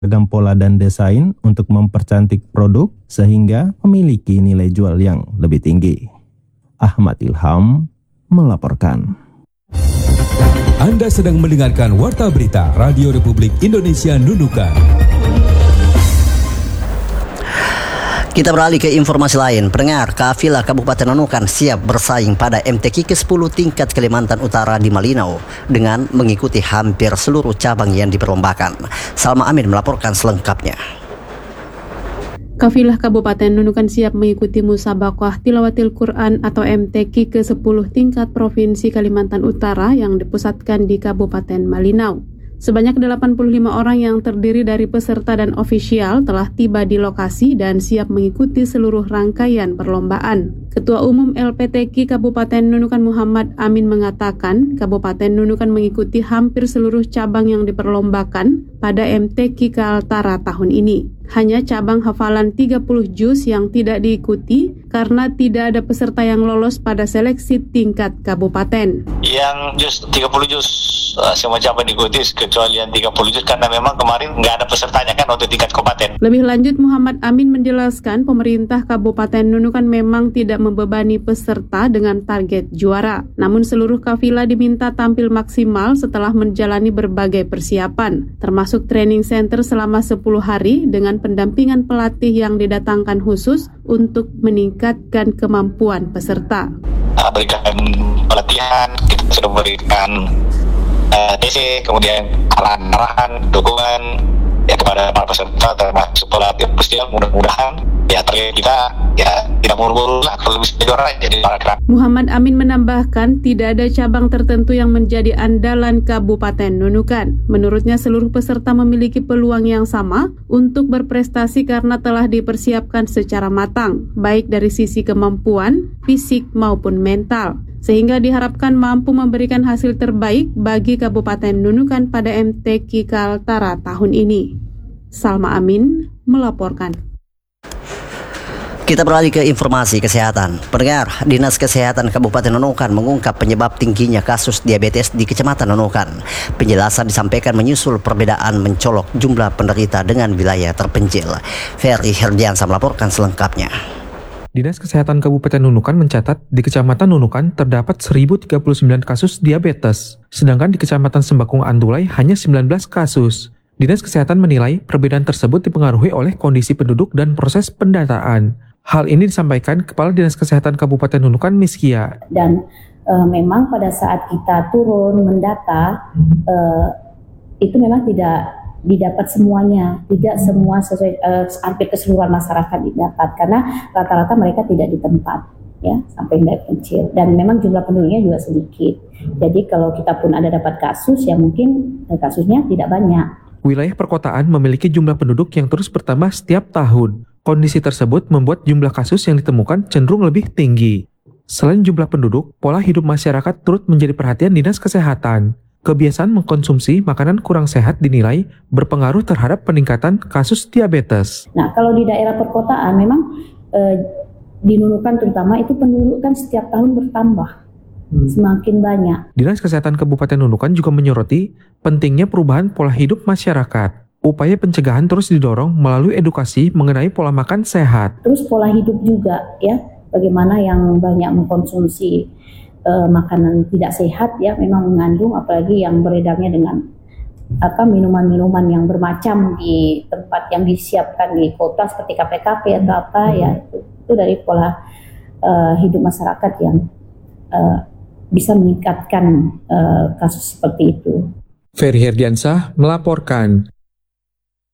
beragam pola dan desain untuk mempercantik produk sehingga memiliki nilai jual yang lebih tinggi. Ahmad Ilham melaporkan. Anda sedang mendengarkan Warta Berita Radio Republik Indonesia Nunukan. Kita beralih ke informasi lain. Pendengar, kafilah Kabupaten Nunukan siap bersaing pada MTQ ke-10 tingkat Kalimantan Utara di Malinau dengan mengikuti hampir seluruh cabang yang diperlombakan. Salma Amin melaporkan selengkapnya. Kafilah Kabupaten Nunukan siap mengikuti Musabaqah Tilawatil Quran atau MTQ ke-10 tingkat Provinsi Kalimantan Utara yang dipusatkan di Kabupaten Malinau. Sebanyak 85 orang yang terdiri dari peserta dan ofisial telah tiba di lokasi dan siap mengikuti seluruh rangkaian perlombaan. Ketua Umum LPTQ Kabupaten Nunukan Muhammad Amin mengatakan, Kabupaten Nunukan mengikuti hampir seluruh cabang yang diperlombakan pada MTQ Kaltara tahun ini. Hanya cabang hafalan 30 juz yang tidak diikuti karena tidak ada peserta yang lolos pada seleksi tingkat kabupaten. Yang juz 30 juz semua cabang diikuti kecuali yang 30 juz karena memang kemarin nggak ada pesertanya kan untuk tingkat kabupaten. Lebih lanjut Muhammad Amin menjelaskan pemerintah Kabupaten Nunukan memang tidak membebani peserta dengan target juara. Namun seluruh kafilah diminta tampil maksimal setelah menjalani berbagai persiapan, termasuk training center selama 10 hari dengan pendampingan pelatih yang didatangkan khusus untuk meningkatkan kemampuan peserta. Berikan pelatihan, kita sudah berikan TC, kemudian arahan, dukungan ya kepada para peserta termasuk pelatih ofisial. Mudah-mudahan ya target kita ya tidak buru-buru lah kalau bisa juara jadi para. Muhammad Amin menambahkan tidak ada cabang tertentu yang menjadi andalan Kabupaten Nunukan. Menurutnya seluruh peserta memiliki peluang yang sama untuk berprestasi karena telah dipersiapkan secara matang, baik dari sisi kemampuan, fisik maupun mental, sehingga diharapkan mampu memberikan hasil terbaik bagi Kabupaten Nunukan pada MTQ Kaltara tahun ini. Salma Amin melaporkan. Kita beralih ke informasi kesehatan. Pendengar, Dinas Kesehatan Kabupaten Nunukan mengungkap penyebab tingginya kasus diabetes di Kecamatan Nunukan. Penjelasan disampaikan menyusul perbedaan mencolok jumlah penderita dengan wilayah terpencil. Ferry Herdiansa melaporkan selengkapnya. Dinas Kesehatan Kabupaten Nunukan mencatat di Kecamatan Nunukan terdapat 1039 kasus diabetes, sedangkan di Kecamatan Sembakung Andulai hanya 19 kasus. Dinas Kesehatan menilai perbedaan tersebut dipengaruhi oleh kondisi penduduk dan proses pendataan. Hal ini disampaikan Kepala Dinas Kesehatan Kabupaten Nunukan Miskia. Dan memang pada saat kita turun mendata, itu memang tidak didapat semuanya, tidak semua sesuai hampir keseluruhan masyarakat didapat karena rata-rata mereka tidak di tempat, ya sampai yang kecil dan memang jumlah penduduknya juga sedikit. Jadi kalau kita pun ada dapat kasus, ya mungkin kasusnya tidak banyak. Wilayah perkotaan memiliki jumlah penduduk yang terus bertambah setiap tahun. Kondisi tersebut membuat jumlah kasus yang ditemukan cenderung lebih tinggi. Selain jumlah penduduk, pola hidup masyarakat turut menjadi perhatian Dinas Kesehatan. Kebiasaan mengkonsumsi makanan kurang sehat dinilai berpengaruh terhadap peningkatan kasus diabetes. Nah, kalau di daerah perkotaan memang di Nunukan terutama itu penduduk kan setiap tahun bertambah. Semakin banyak. Dinas Kesehatan Kabupaten Nunukan juga menyoroti pentingnya perubahan pola hidup masyarakat. Upaya pencegahan terus didorong melalui edukasi mengenai pola makan sehat. Terus pola hidup juga ya, bagaimana yang banyak mengkonsumsi makanan tidak sehat ya, memang mengandung, apalagi yang beredarnya dengan minuman-minuman yang bermacam di tempat yang disiapkan di kota seperti KPKP atau apa ya, itu dari pola hidup masyarakat yang bisa meningkatkan kasus seperti itu. Ferry Herdiansa melaporkan.